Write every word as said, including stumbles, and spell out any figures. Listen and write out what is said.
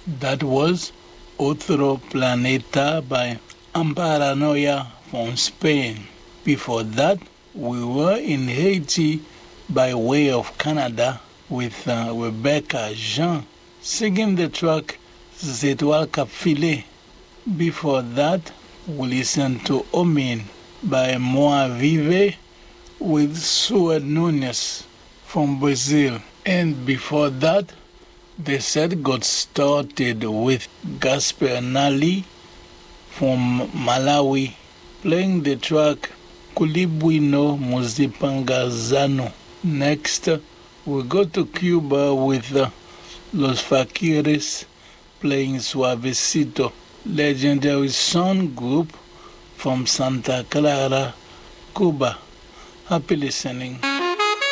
That was Otro Planeta by Amparanoia from Spain. Before that, we were in Haiti by way of Canada with uh, Rebecca Jean singing the track Zétoile Cap Filé. Before that, we listened to Omin by Moa Vive with Sue Nunes from Brazil. And before that, the set got started with Gasper Nali from Malawi playing the track Kulibwino Muzipanga Zano. Next, we go to Cuba with uh, Los Fakiris playing Suavecito, legendary sound group from Santa Clara, Cuba. Happy listening.